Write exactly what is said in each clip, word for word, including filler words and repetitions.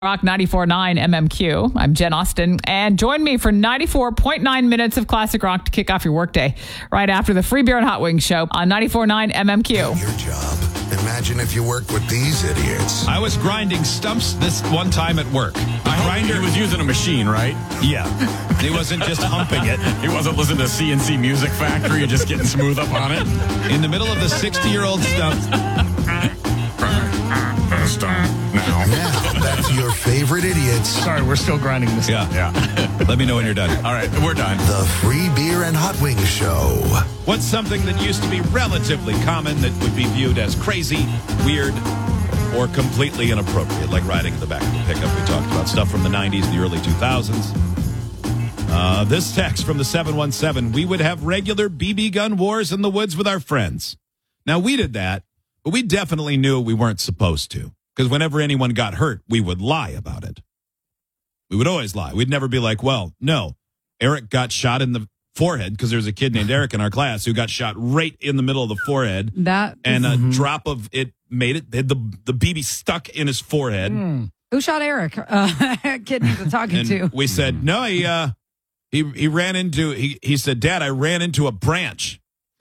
Rock ninety-four point nine M M Q. I'm Jen Austen, and join me for ninety-four point nine minutes of classic rock to kick off your workday right after the Free Beer and Hot Wings show on ninety-four point nine M M Q. Your job. Imagine if you worked with these idiots. I was grinding stumps this one time at work. The grinder, he was using a machine, right? Yeah. He wasn't just humping it. He wasn't listening to C N C Music Factory and just getting smooth up on it. In the middle of the sixty-year-old stump. Stump now. Now, that's your favorite idiots. Sorry, we're still grinding this. Yeah. Yeah. Let me know when you're done. All right, we're done. The Free Beer and Hot Wings show. What's something that used to be relatively common that would be viewed as crazy, weird, or completely inappropriate, like riding in the back of the pickup? We talked about stuff from the nineties and the early two thousands. Uh, this text from the seven one seven, we would have regular B B gun wars in the woods with our friends. Now, we did that, but we definitely knew we weren't supposed to, because whenever anyone got hurt, we would lie about it. We would always lie. We'd never be like, well, no, Eric got shot in the forehead, because there's a kid named Eric in our class who got shot right in the middle of the forehead. That and a mm-hmm. drop of it made it, the, the B B stuck in his forehead. Mm. Who shot Eric? Uh, kid needs a talking and to. We said, no, he, uh, he, he ran into, he, he said, Dad, I ran into a branch.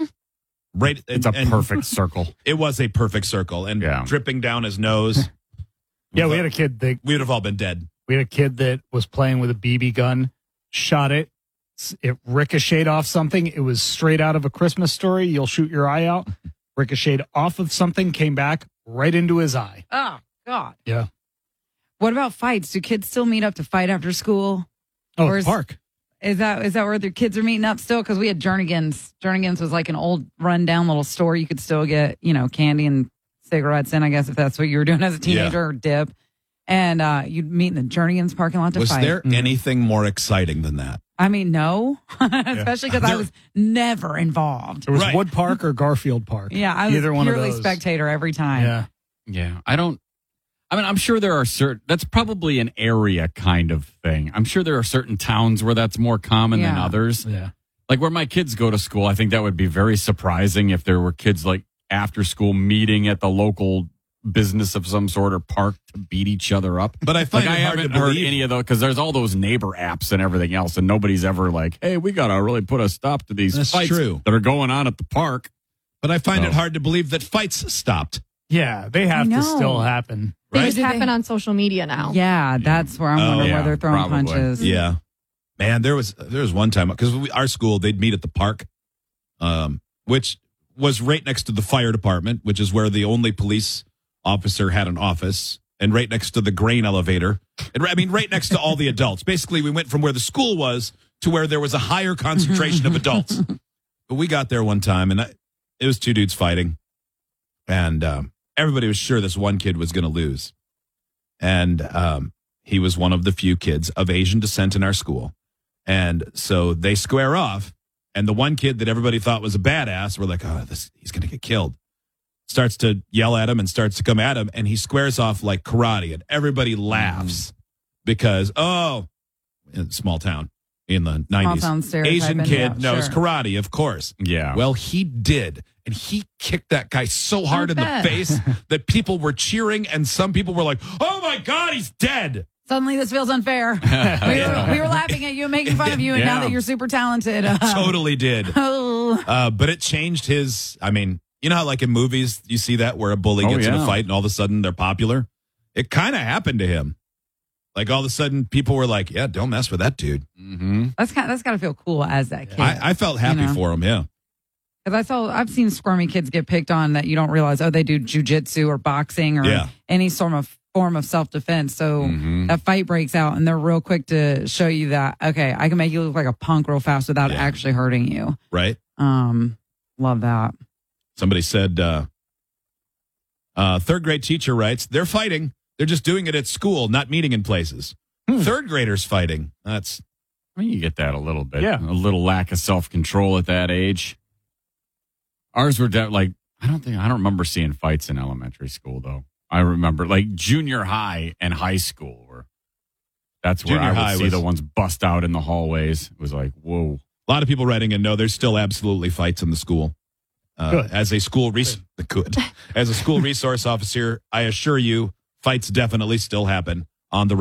Right, it's and, a and perfect circle. It was a perfect circle, and yeah. dripping down his nose. Yeah, we had a kid that we would have all been dead. We had a kid that was playing with a B B gun, shot it, it ricocheted off something. It was straight out of a Christmas Story. You'll shoot your eye out. Ricocheted off of something, came back right into his eye. Oh God. Yeah. What about fights? Do kids still meet up to fight after school? Oh, or the is, park. Is that is that where their kids are meeting up still? Because we had Jernigan's. Jernigan's was like an old rundown little store. You could still get, you know, candy and cigarettes in, I guess, if that's what you were doing as a teenager, yeah. or dip. And uh, you'd meet in the Jernigan's parking lot to was fight. Was there mm-hmm. anything more exciting than that? I mean, no. Especially because I was never involved. It was right. Wood Park or Garfield Park. Yeah, I was Either one purely of those. spectator every time. Yeah. Yeah, I don't. I mean, I'm sure there are certain, that's probably an area kind of thing. I'm sure there are certain towns where that's more common yeah. than others. Yeah. Like where my kids go to school, I think that would be very surprising if there were kids like after school meeting at the local business of some sort or park to beat each other up. But I find like, it I hard haven't to heard believe. any of those, because there's all those neighbor apps and everything else, and nobody's ever like, hey, we got to really put a stop to these That's fights true. that are going on at the park. But I find Oh. it hard to believe that fights stopped. Yeah, they have to still happen. They Right? just happen on social media now. Yeah, that's where I'm Oh, wondering yeah, where they're throwing probably. punches. Yeah, man, there was there was one time because our school they'd meet at the park, um, which was right next to the fire department, which is where the only police officer had an office, and right next to the grain elevator, and I mean right next to all the adults. Basically, we went from where the school was to where there was a higher concentration of adults. But we got there one time, and I, it was two dudes fighting, and um, everybody was sure this one kid was going to lose. And um, he was one of the few kids of Asian descent in our school. And so they square off. And the one kid that everybody thought was a badass, we're like, oh, this, he's going to get killed. Starts to yell at him and starts to come at him. And he squares off like karate. And everybody laughs mm. because, oh, in a small town in the nineties. Small town stereotyping, Asian kid yeah, knows sure. karate, of course. Yeah. Well, he did. And he kicked that guy so hard I in bet. the face that people were cheering, and some people were like, oh my God, he's dead. Suddenly this feels unfair. we, were, we were laughing at you and making fun of you, and Yeah. now that you're super talented. Uh, Totally did. Oh. Uh, but it changed his, I mean, you know how like in movies you see that where a bully Oh, gets in a yeah. fight and all of a sudden they're popular? It kind of happened to him. Like all of a sudden people were like, yeah, don't mess with that dude. Mm-hmm. That's kind. That's got to feel cool as that kid. I, I felt happy You know? for him, yeah. Because I saw, I've seen squirmy kids get picked on that you don't realize. Oh, they do jujitsu or boxing or Yeah. any sort of form of self defense. So Mhm. that fight breaks out, and they're real quick to show you that okay, I can make you look like a punk real fast without Yeah. actually hurting you. Right? Um, love that. Somebody said, uh, uh, third grade teacher writes, they're fighting. They're just doing it at school, not meeting in places. Hmm. Third graders fighting. That's I mean, you get that a little bit. Yeah. A little lack of self-control at that age. Ours were de- like, I don't think, I don't remember seeing fights in elementary school, though. I remember like junior high and high school were, that's where Junior I high would see was- the ones bust out in the hallways. It was like, whoa. a lot of people writing in, no, there's still absolutely fights in the school. Uh, Good. as a school res- good. As a school resource officer, I assure you, fights definitely still happen on the